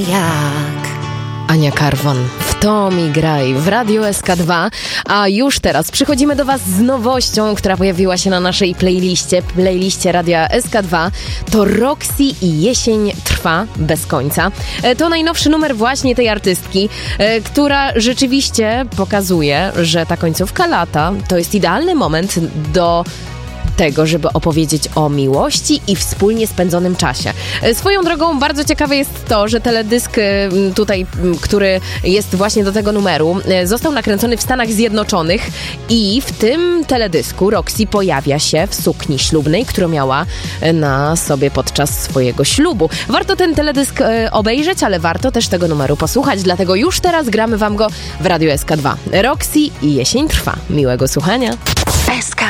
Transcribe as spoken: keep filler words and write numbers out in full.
Jak? Ania Karwan, w to mi graj w Radiu S K dwa, a już teraz przychodzimy do Was z nowością, która pojawiła się na naszej playliście, playliście Radia S K dwa. To Roxy i Jesień trwa bez końca. To najnowszy numer właśnie tej artystki, która rzeczywiście pokazuje, że ta końcówka lata to jest idealny moment do tego, żeby opowiedzieć o miłości i wspólnie spędzonym czasie. Swoją drogą bardzo ciekawe jest to, że teledysk tutaj, który jest właśnie do tego numeru, został nakręcony w Stanach Zjednoczonych i w tym teledysku Roxy pojawia się w sukni ślubnej, którą miała na sobie podczas swojego ślubu. Warto ten teledysk obejrzeć, ale warto też tego numeru posłuchać, dlatego już teraz gramy Wam go w Radiu S K dwa. Roxy i Jesień trwa. Miłego słuchania. S K